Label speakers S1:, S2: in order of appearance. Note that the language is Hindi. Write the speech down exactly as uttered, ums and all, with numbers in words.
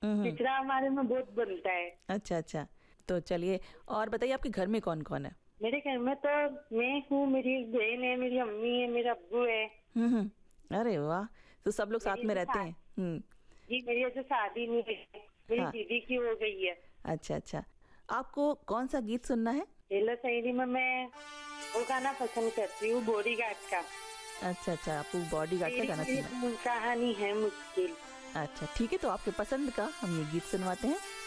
S1: हम्म।
S2: पिछड़ा हमारे में बहुत बनता है।
S1: अच्छा अच्छा, तो चलिए और बताइए आपके घर में कौन कौन है?
S2: मेरे घर में तो मैं हूँ, मेरी एक बहन है, मेरी अम्मी है, मेरा अब्बू है।
S1: हम्म हम्म। अरे वाह, तो सब लोग साथ
S2: मेरी
S1: में
S2: जो
S1: रहते
S2: शा-
S1: हैं? हम्म।
S2: जी, मेरी जो शादी नहीं है, मेरी
S1: हाँ।
S2: दीदी की हो गई है।
S1: अच्छा अच्छा, आपको कौन सा गीत सुनना है?
S2: हेलो शायरी में मैं वो गाना पसंद करती हूँ, बॉडीगार्ड का।
S1: अच्छा अच्छा, आपको बॉडी गार्ड का
S2: तेरी
S1: गाना सुनना है?
S2: मेरी कहानी है मुश्किल।
S1: अच्छा ठीक है, तो आपके पसंद का हम ये गीत सुनवाते हैं।